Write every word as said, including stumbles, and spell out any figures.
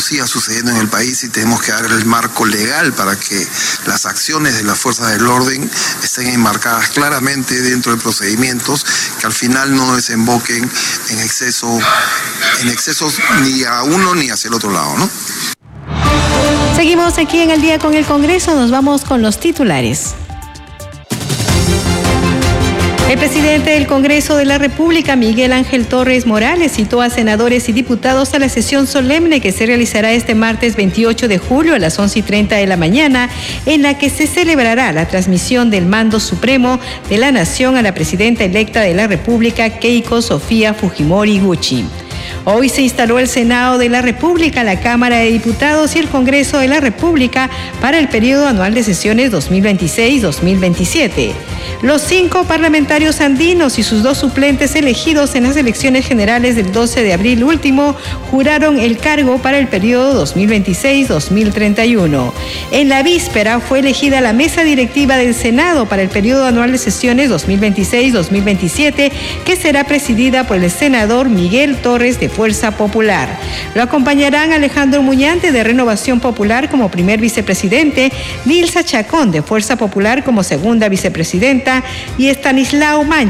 siga sucediendo en el país y tenemos que dar el marco legal para que las acciones de las fuerzas del orden estén enmarcadas claramente dentro de procedimientos que al final no desemboquen en exceso, en excesos ni a uno ni hacia el otro lado, ¿no? Seguimos aquí en El Día con el Congreso, nos vamos con los titulares. El presidente del Congreso de la República, Miguel Ángel Torres Morales, citó a senadores y diputados a la sesión solemne que se realizará este martes veintiocho de julio a las once y treinta de la mañana, en la que se celebrará la transmisión del mando supremo de la nación a la presidenta electa de la República, Keiko Sofía Fujimori Gucci. Hoy se instaló el Senado de la República, la Cámara de Diputados y el Congreso de la República para el periodo anual de sesiones dos mil veintiséis dos mil veintisiete. Los cinco parlamentarios andinos y sus dos suplentes elegidos en las elecciones generales del doce de abril último juraron el cargo para el periodo dos mil veintiséis dos mil treinta y uno. En la víspera fue elegida la mesa directiva del Senado para el periodo anual de sesiones dos mil veintiséis dos mil veintisiete, que será presidida por el senador Miguel Torres de Fuerza Popular. Lo acompañarán Alejandro Muñante de Renovación Popular como primer vicepresidente, Nilsa Chacón de Fuerza Popular como segunda vicepresidenta y Estanislao Mancha